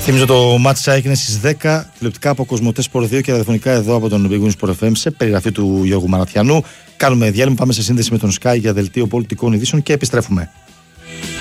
Θυμίζω το μάτσα έγινε στις 10 τηλεοπτικά από Κοσμοτέ Sport 2 και ραδιοφωνικά εδώ από τον Big Win Sport FM σε περιγραφή του Γιώργου Μαραθιανού. Κάνουμε διάλειμμα, πάμε σε σύνδεση με τον Sky για δελτίο πολιτικών ειδήσεων και επιστρέφουμε.